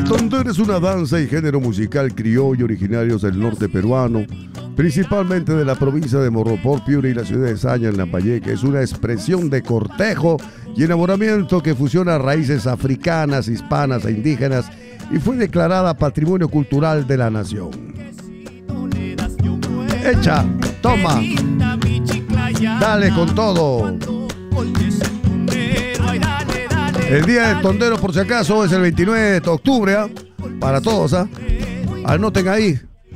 Tondero es una danza y género musical criollo originarios del norte peruano, principalmente de la provincia de Morropó, Piura y la ciudad de Saña, en Lambayeque. Es una expresión de cortejo y enamoramiento que fusiona raíces africanas, hispanas e indígenas y fue declarada Patrimonio Cultural de la Nación. Echa, toma, dale con todo. El día del tondero, por si acaso, es el 29 de octubre, ¿eh? Para todos, ¿eh? Anoten ahí.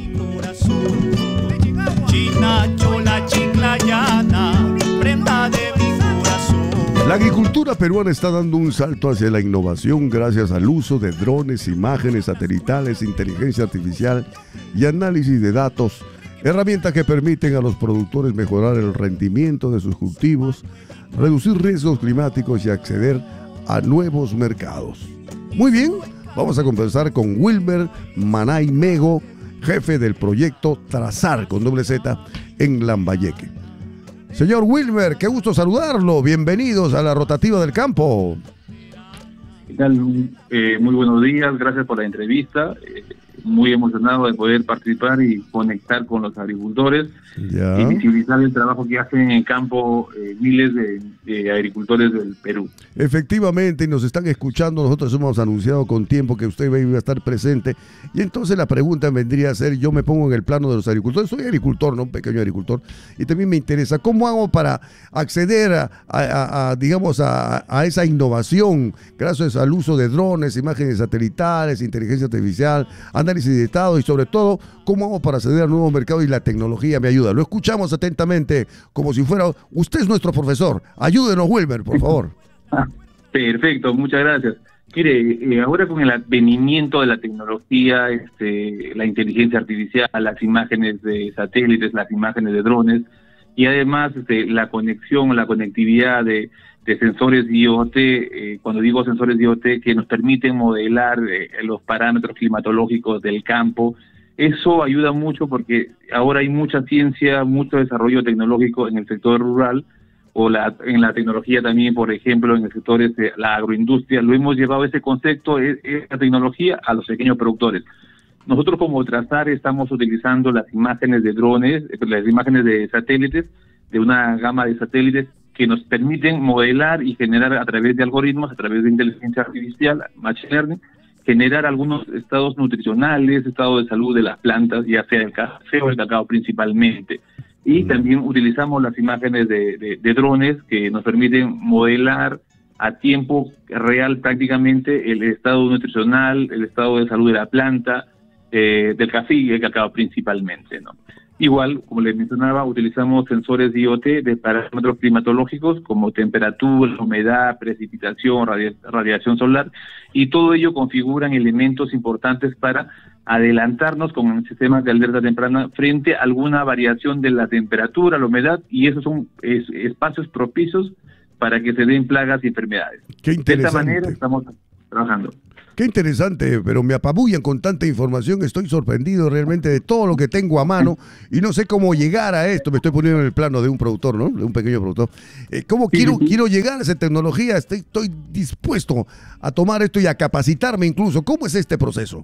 La agricultura peruana está dando un salto hacia la innovación gracias al uso de drones, imágenes satelitales, inteligencia artificial y análisis de datos, herramientas que permiten a los productores mejorar el rendimiento de sus cultivos, reducir riesgos climáticos y acceder a nuevos mercados. Muy bien, vamos a conversar con Wilmer Manay Mego, jefe del proyecto Trazar con doble Z en Lambayeque. Señor Wilmer, qué gusto saludarlo. Bienvenidos a la Rotativa del Campo. ¿Qué tal? Muy buenos días, gracias por la entrevista. Muy emocionado de poder participar y conectar con los agricultores y visibilizar el trabajo que hacen en el campo miles de agricultores del Perú. Efectivamente, y nos están escuchando. Nosotros hemos anunciado con tiempo que usted iba a estar presente, y entonces la pregunta vendría a ser, yo me pongo en el plano de los agricultores, soy agricultor, no un pequeño agricultor, y también me interesa, ¿cómo hago para acceder a esa innovación gracias al uso de drones, imágenes satelitales, inteligencia artificial, análisis de datos y sobre todo, cómo hago para acceder al nuevo mercado? Y la tecnología me ayuda. Lo escuchamos atentamente como si fuera, usted es nuestro profesor. Ayúdenos, Wilmer, por favor. Perfecto, muchas gracias. Mire, ahora con el advenimiento de la tecnología, la inteligencia artificial, las imágenes de satélites, las imágenes de drones, y además la conexión, la conectividad de sensores IoT, cuando digo sensores IoT, que nos permiten modelar los parámetros climatológicos del campo. Eso ayuda mucho porque ahora hay mucha ciencia, mucho desarrollo tecnológico en el sector rural, o en la tecnología también, por ejemplo, en el sector la agroindustria. Lo hemos llevado ese concepto, esa tecnología, a los pequeños productores. Nosotros como Trazar estamos utilizando las imágenes de drones, las imágenes de satélites, de una gama de satélites que nos permiten modelar y generar a través de algoritmos, a través de inteligencia artificial, machine learning, generar algunos estados nutricionales, estado de salud de las plantas, ya sea el café o el cacao principalmente. Y también utilizamos las imágenes de drones que nos permiten modelar a tiempo real prácticamente el estado nutricional, el estado de salud de la planta, del café y el cacao principalmente, ¿no? Igual, como les mencionaba, utilizamos sensores IoT de parámetros climatológicos como temperatura, humedad, precipitación, radiación solar, y todo ello configuran elementos importantes para adelantarnos con sistemas de alerta temprana frente a alguna variación de la temperatura, la humedad, y esos son espacios propicios para que se den plagas y enfermedades. Qué interesante. De esta manera estamos trabajando. Qué interesante, pero me apabullan con tanta información. Estoy sorprendido realmente de todo lo que tengo a mano y no sé cómo llegar a esto. Me estoy poniendo en el plano de un productor, ¿no? De un pequeño productor. ¿Cómo quiero llegar a esa tecnología? Estoy dispuesto a tomar esto y a capacitarme incluso. ¿Cómo es este proceso?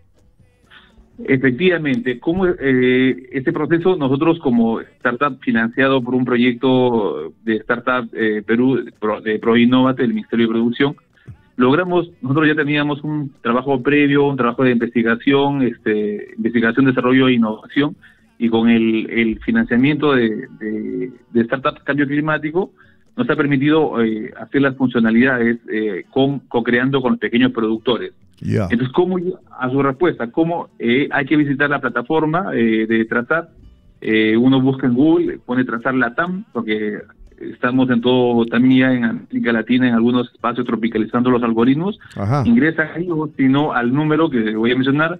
Efectivamente, como este proceso, nosotros como startup financiado por un proyecto de Startup Perú, de ProInnovate, del Ministerio de Producción, nosotros ya teníamos un trabajo previo, un trabajo de investigación, desarrollo e innovación, y con el financiamiento de Startup Cambio Climático, nos ha permitido hacer las funcionalidades co-creando con los pequeños productores. Yeah. Entonces, a su respuesta, ¿cómo hay que visitar la plataforma de Trazar? Uno busca en Google, pone Trazar Latam, porque estamos en todo, también ya en América Latina, en algunos espacios tropicalizando los algoritmos. Ajá. Ingresan ahí, o si no, al número que voy a mencionar,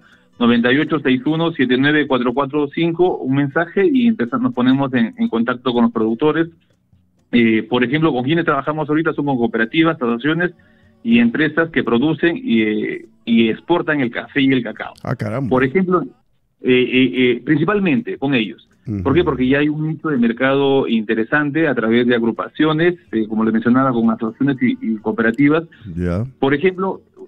9861-79445, un mensaje, y nos ponemos en contacto con los productores. Por ejemplo, con quienes trabajamos ahorita son con cooperativas, asociaciones y empresas que producen y exportan el café y el cacao. Ah, caramba. Por ejemplo, principalmente con ellos. ¿Por qué? Porque ya hay un nicho de mercado interesante a través de agrupaciones, como les mencionaba, con asociaciones y cooperativas. Por ejemplo,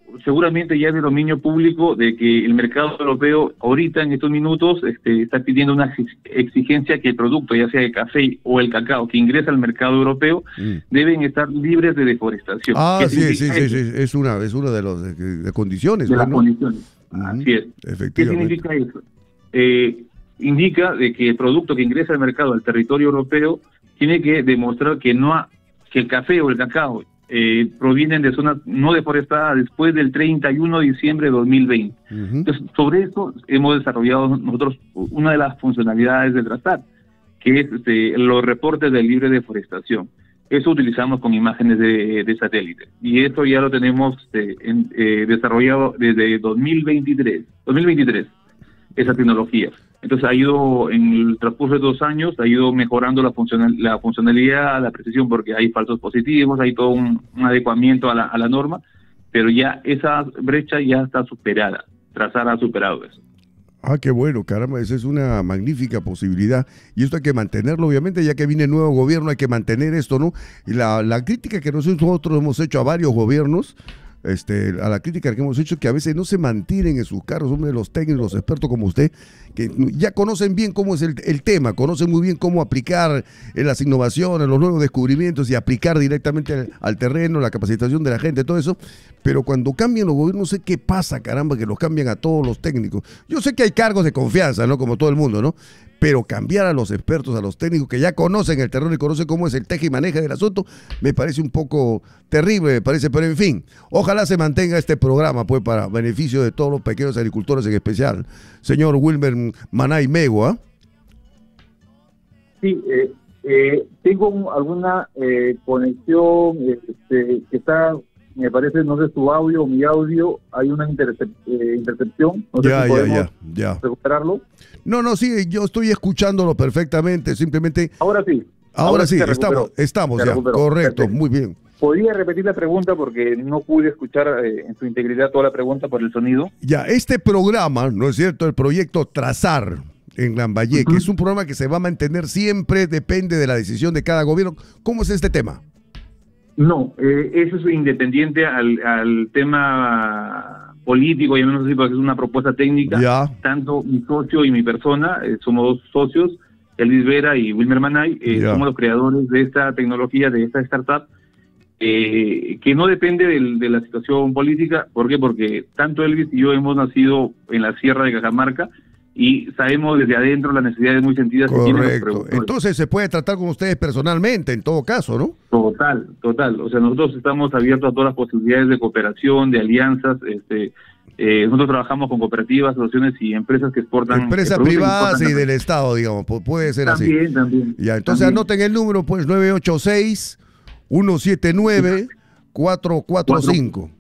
seguramente ya es de dominio público de que el mercado europeo ahorita en estos minutos está pidiendo una exigencia que el producto, ya sea el café o el cacao que ingresa al mercado europeo, deben estar libres de deforestación. Sí, es una de las condiciones. De las condiciones, así es. Efectivamente. ¿Qué significa eso? Indica de que el producto que ingresa al mercado, al territorio europeo, tiene que demostrar que que el café o el cacao provienen de zonas no deforestadas después del 31 de diciembre de 2020. Entonces, sobre eso hemos desarrollado nosotros una de las funcionalidades del Trazar, que es los reportes de libre deforestación. Eso utilizamos con imágenes de satélite. Y esto ya lo tenemos desarrollado desde 2023, esa tecnología. Entonces ha ido, en el transcurso de 2 años, ha ido mejorando la funcionalidad, la precisión, porque hay falsos positivos, hay todo un adecuamiento a la norma, pero ya esa brecha ya está superada. Trazar ha superado eso. Qué bueno, caramba, esa es una magnífica posibilidad. Y esto hay que mantenerlo, obviamente, ya que viene el nuevo gobierno, hay que mantener esto, ¿no? Y la crítica que nosotros hemos hecho a varios gobiernos, a la crítica que hemos hecho, que a veces no se mantienen en sus cargos, hombre, los técnicos, los expertos como usted, que ya conocen bien cómo es el tema, conocen muy bien cómo aplicar las innovaciones, los nuevos descubrimientos y aplicar directamente al terreno, la capacitación de la gente, todo eso. Pero cuando cambian los gobiernos, no sé qué pasa, caramba, que los cambian a todos los técnicos. Yo sé que hay cargos de confianza, ¿no? Como todo el mundo, ¿no? Pero cambiar a los expertos, a los técnicos que ya conocen el terreno y conocen cómo es el teje y maneja del asunto, me parece un poco terrible, me parece, pero en fin, ojalá se mantenga este programa, pues, para beneficio de todos los pequeños agricultores en especial. Señor Wilmer Manay Mego, Sí, tengo alguna conexión que está, me parece, no sé, tu audio o mi audio, hay una intercepción, no sé si podemos recuperarlo. No, sí, yo estoy escuchándolo perfectamente, simplemente... Ahora sí. Ahora sí, estamos ya, correcto, perfecto. Muy bien. ¿Podría repetir la pregunta? Porque no pude escuchar en su integridad toda la pregunta por el sonido. Ya, este programa, ¿no es cierto? El proyecto Trazar en Lambayeque, es un programa que se va a mantener siempre, depende de la decisión de cada gobierno. ¿Cómo es este tema? No, eso es independiente al tema político, y menos así, porque es una propuesta técnica. Tanto mi socio y mi persona, somos 2 socios, Elvis Vera y Wilmer Manay, somos los creadores de esta tecnología, de esta startup, que no depende de la situación política. ¿Por qué? Porque tanto Elvis y yo hemos nacido en la Sierra de Cajamarca y sabemos desde adentro las necesidades muy sentidas que tienen los productores. Entonces se puede tratar con ustedes personalmente, en todo caso, ¿no? Total. O sea, nosotros estamos abiertos a todas las posibilidades de cooperación, de alianzas. Nosotros trabajamos con cooperativas, asociaciones y empresas que exportan. Empresas privadas y del Estado, digamos, puede ser también, así. También. Ya, entonces anoten el número, pues, 986-179-445.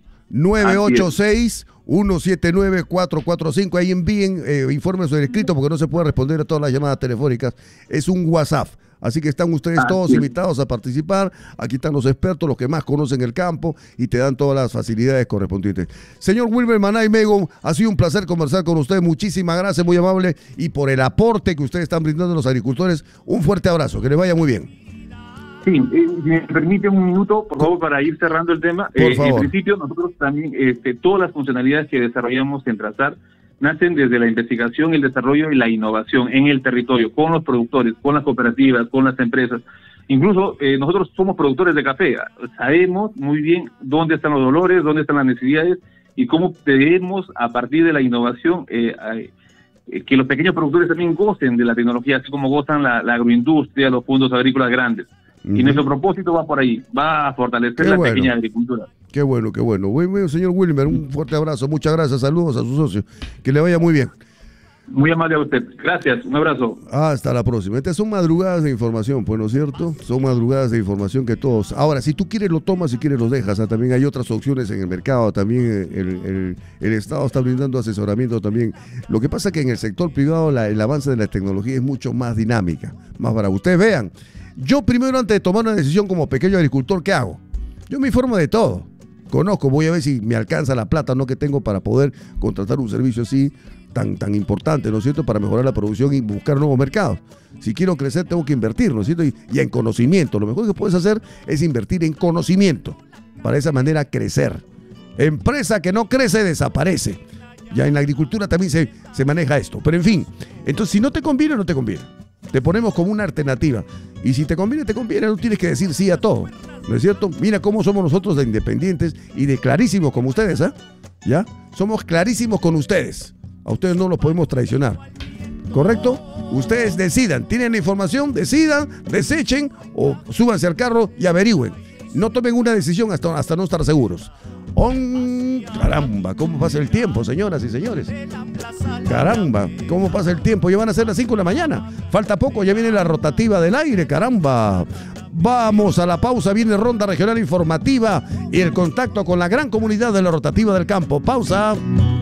986-179-445. Ahí envíen informes sobre escrito, porque no se puede responder a todas las llamadas telefónicas. Es un WhatsApp. Así que están ustedes todos invitados a participar. Aquí están los expertos, los que más conocen el campo y te dan todas las facilidades correspondientes. Señor Wilmer Manay Mego, ha sido un placer conversar con usted. Muchísimas gracias, muy amable, y por el aporte que ustedes están brindando a los agricultores. Un fuerte abrazo, que les vaya muy bien. Sí, me permite un minuto, por favor, para ir cerrando el tema. Por favor. En principio, nosotros también, todas las funcionalidades que desarrollamos en Trazar nacen desde la investigación, el desarrollo y la innovación en el territorio, con los productores, con las cooperativas, con las empresas. Incluso nosotros somos productores de café, sabemos muy bien dónde están los dolores, dónde están las necesidades y cómo debemos, a partir de la innovación, que los pequeños productores también gocen de la tecnología, así como gozan la agroindustria, los fondos agrícolas grandes. Y nuestro propósito va por ahí, va a fortalecer la pequeña agricultura. Qué bueno. Bueno, señor Wilmer, un fuerte abrazo, muchas gracias, saludos a su socio, que le vaya muy bien. Muy amable a usted, gracias, un abrazo. Hasta la próxima. Estas son madrugadas de información, pues, ¿no es cierto? Son madrugadas de información que todos... Ahora, si tú quieres lo tomas, si quieres lo dejas. También hay otras opciones en el mercado, también el Estado está brindando asesoramiento también. Lo que pasa es que en el sector privado el avance de la tecnología es mucho más dinámica, más para ustedes vean. Yo primero, antes de tomar una decisión como pequeño agricultor, ¿qué hago? Yo me informo de todo. Conozco, voy a ver si me alcanza la plata, ¿no?, que tengo para poder contratar un servicio así tan importante, ¿no es cierto?, para mejorar la producción y buscar nuevos mercados. Si quiero crecer, tengo que invertir, ¿no es cierto? Y en conocimiento. Lo mejor que puedes hacer es invertir en conocimiento, para de esa manera crecer. Empresa que no crece, desaparece. Ya en la agricultura también se maneja esto. Pero en fin, entonces si no te conviene, no te conviene. Te ponemos como una alternativa. Y si te conviene, te conviene. No tienes que decir sí a todo. ¿No es cierto? Mira cómo somos nosotros de independientes y de clarísimos como ustedes, ¿eh? ¿Ya? Somos clarísimos con ustedes. A ustedes no los podemos traicionar. ¿Correcto? Ustedes decidan. Tienen la información, decidan, desechen o súbanse al carro y averigüen. No tomen una decisión hasta no estar seguros. Caramba, ¿cómo pasa el tiempo, señoras y señores? Caramba, ¿cómo pasa el tiempo? Ya van a ser las 5 de la mañana. Falta poco, ya viene la rotativa del aire, caramba. Vamos a la pausa, viene Ronda Regional Informativa y el contacto con la gran comunidad de la rotativa del campo. Pausa.